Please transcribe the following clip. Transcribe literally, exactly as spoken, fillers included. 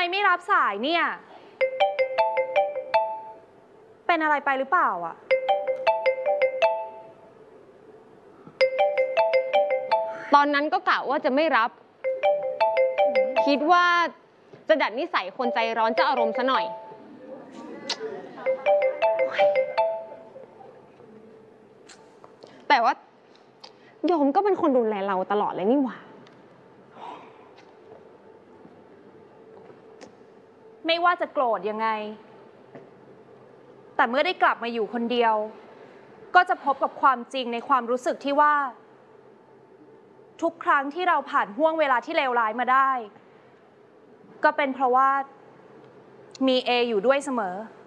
ไม่รับสายเนี่ยเป็นอะไรไปหรือเปล่าอ่ะตอนนั้นก็กะว่าจะไม่รับคิดว่าจะดัดนิสัยคนใจร้อนจะอารมณ์ซะหน่อยแต่ว่าโยมก็เป็นคนดูแลเราตลอดเลยนี่หว่าไม่ว่าจะโกรธยังไงแต่เมื่อได้กลับมาอยู่คนเดียวก็จะพบกับความจริงในความรู้สึกที่ว่าทุกครั้งที่เราผ่านห่วงเวลาที่เลวร้ายมาได้ก็เป็นเพราะว่ามีเออยู่ด้วยเสมอ